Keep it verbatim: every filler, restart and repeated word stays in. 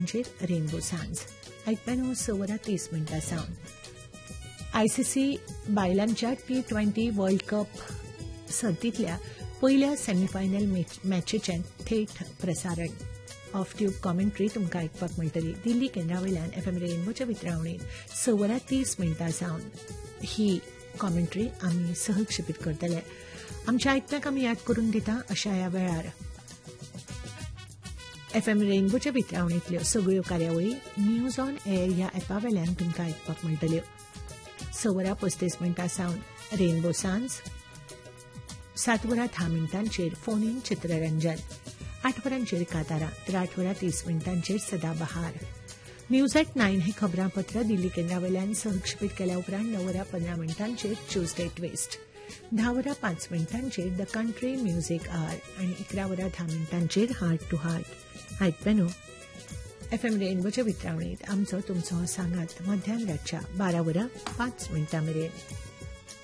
मिनिटांचेर rainbow सांज आयकप्यानो स वरां तीस मिनटां सावन आयसीसी बायलांच्या टी ट्वेंटी वर्ल्ड कप सर्तींतल्या पयल्या सेमीफायनल मॅचीचें थेट प्रसारण ऑफ ट्यूब कॉमेंट्री तुमकां आयकपाक मेळटली. दिल्ली केंद्रावयल्यान एफएम रेनबोच्या वितरावणेंत स वरां तीस मिनटां सावन ही कॉमेंट्री आमी सहक्षेपीत करतले. आमच्या आयकप्याक आमी याद करून दिता अशा ह्या वेळार एफएम रेनबोच्या वितरावणेंतल्यो सगळ्यो कार्यावळी न्यूज ऑन एअर ह्या एपा वयल्यान तुमकां आयकपाक मेळटल्यो. स वरां पस्तीस मिनटां सावन रेनबो सांज, सात वरां धा मिनटांचेर फोन इन चित्ररंजन, आठ वरांचेर कातारां तर आठ वरां तीस मिनटांचेर सदाबहार. न्यूज एट नायन हे खबरांपत्र दिल्ली केंद्रावयल्यान सहक्षेपीत केल्या उपरांत णव वरां पंदरा मिनटांचेर ट्यूजडे ट्विस्ट, धा वरां पांच मिनटांचेर द कंट्री म्युझिक आर आनी इकरा वरां धा मिनटांचेर हार्ट टू हार्ट. आयकप्यानो एफएम रेनबोच्या वितरावणेंत आमचो तुमचो सांगात मध्यान रातच्या बारा वरां पांच मिनटां मेरेन.